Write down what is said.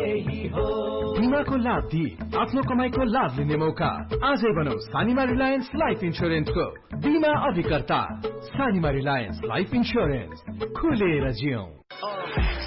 यही हो। बीमाको लाभ दिई आफ्नो कमाईको लाभ लिने मौका। आजै बनाऊ सानिमा रिलायन्स लाइफ इन्स्योरेन्सको बीमा अभिकर्ता। सानिमा रिलायन्स लाइफ इन्स्योरेन्स, खुलेर जियौं।